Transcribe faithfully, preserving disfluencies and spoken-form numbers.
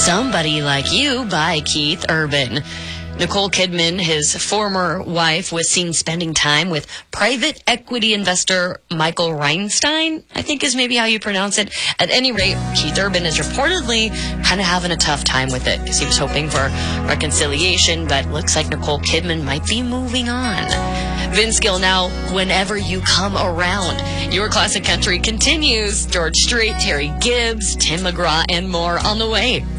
Somebody Like You by Keith Urban. Nicole Kidman, his former wife, was seen spending time with private equity investor Michael Reinstein, I think is maybe how you pronounce it. At any rate, Keith Urban is reportedly kind of having a tough time with it because he was hoping for reconciliation, but looks like Nicole Kidman might be moving on. Vince Gill now, Whenever You Come Around. Your Classic Country continues. George Strait, Terry Gibbs, Tim McGraw, and more on the way.